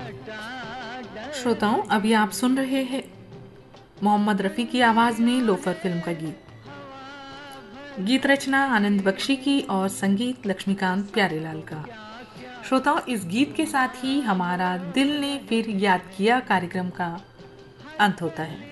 श्रोताओं, अभी आप सुन रहे हैं मोहम्मद रफ़ी की आवाज़ में लोफर फिल्म का गीत रचना आनंद बख्शी की और संगीत लक्ष्मीकांत प्यारेलाल का। श्रोताओं, इस गीत के साथ ही हमारा दिल ने फिर याद किया कार्यक्रम का अंत होता है।